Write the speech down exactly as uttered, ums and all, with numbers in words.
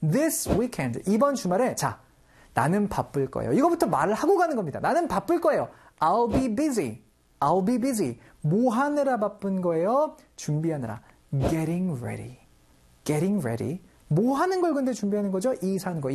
this weekend. 이번 주말에 자, 나는 바쁠 거예요. 이거부터 말을 하고 가는 겁니다. 나는 바쁠 거예요. I'll be busy. I'll be busy. 뭐 하느라 바쁜 거예요? 준비하느라. Getting ready. Getting ready. 뭐 하는 걸 근데 준비하는 거죠? 이 사는 거.